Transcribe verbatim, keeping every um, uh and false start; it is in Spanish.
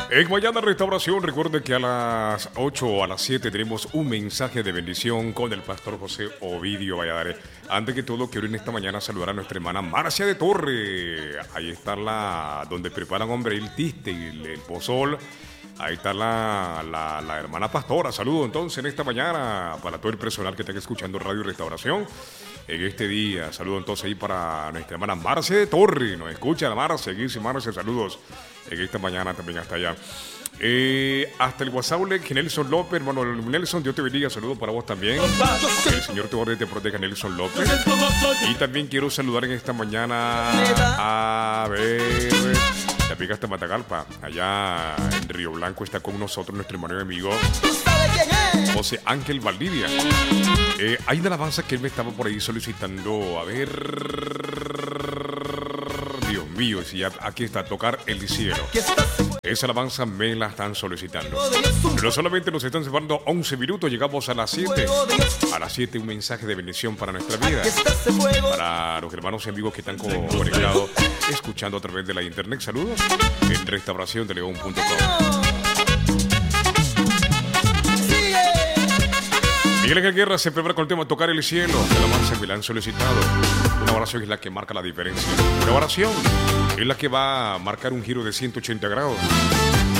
En Mañana Restauración, recuerde que a las ocho o a las siete tenemos un mensaje de bendición con el pastor José Ovidio Valladares. Antes que todo, quiero en esta mañana saludar a nuestra hermana Marcia de Torre. Ahí está la donde preparan, hombre, el tiste y el, el pozol. Ahí está la, la, la hermana pastora. Saludo entonces en esta mañana para todo el personal que está escuchando Radio Restauración en este día. Saludo entonces ahí para nuestra hermana Marcia de Torre. Nos escucha la Marcia, Guisi Marcia, saludos en esta mañana también hasta allá. Eh, hasta el WhatsApp, Nelson López, hermano Nelson, Dios te bendiga, saludos para vos también. El Señor te guarde y te proteja, Nelson López. Y también quiero saludar en esta mañana a ver, la pica hasta Matagalpa, allá en Río Blanco está con nosotros nuestro hermano y amigo José Ángel Valdivia. Eh, hay una alabanza que él me estaba por ahí solicitando, a ver, Dios mío, si ya aquí está, tocar el cielo. Esa alabanza me la están solicitando. Pero solamente nos están separando once minutos. Llegamos a las siete. A las siete un mensaje de bendición para nuestra vida. Para los hermanos y amigos que están conectados, escuchando a través de la internet. Saludos en restauración de león punto com. Miguel Ángel Guerra se prepara con el tema Tocar el cielo. La alabanza me la han solicitado. Una oración es la que marca la diferencia. Una oración es la que va a marcar un giro de ciento ochenta grados.